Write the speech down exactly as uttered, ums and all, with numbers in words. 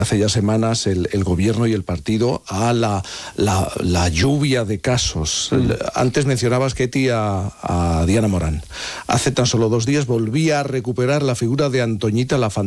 Hace ya semanas el, el gobierno y el partido a la, la, la lluvia de casos. Mm. Antes mencionabas, Ketty, a, a Diana Morán. Hace tan solo dos días volvía a recuperar la figura de Antoñita Lafant